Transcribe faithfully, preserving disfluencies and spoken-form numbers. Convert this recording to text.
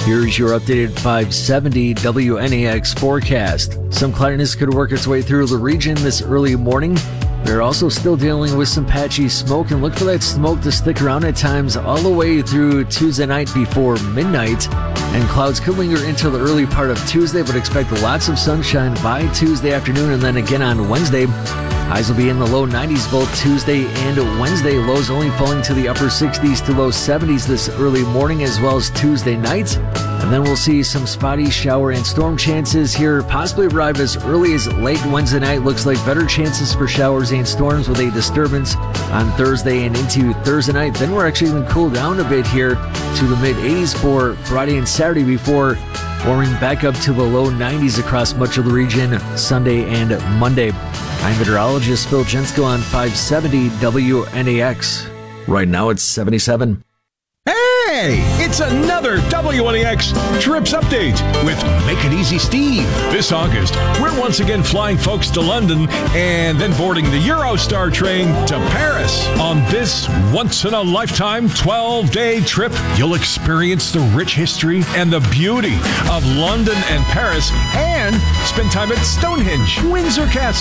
Here's your updated five seventy W N A X forecast. Some cloudiness could work its way through the region this early morning. We're also still dealing with some patchy smoke, and look for that smoke to stick around at times all the way through Tuesday night before midnight. And clouds could linger into the early part of Tuesday, but expect lots of sunshine by Tuesday afternoon and then again on Wednesday. Highs will be in the low nineties both Tuesday and Wednesday. Lows only falling to the upper sixties to low seventies this early morning as well as Tuesday night. And then we'll see some spotty shower and storm chances here possibly arrive as early as late Wednesday night. Looks like better chances for showers and storms with a disturbance on Thursday and into Thursday night. Then we're actually going to cool down a bit here to the mid eighties for Friday and Saturday before warming back up to the low nineties across much of the region Sunday and Monday. I'm meteorologist Phil Jensko on five seventy W N A X. Right now it's seventy-seven. Hey, it's another W N A X Trips Update with Make It Easy Steve. This August, we're once again flying folks to London and then boarding the Eurostar train to Paris. On this once-in-a-lifetime twelve-day trip, you'll experience the rich history and the beauty of London and Paris and spend time at Stonehenge, Windsor Castle,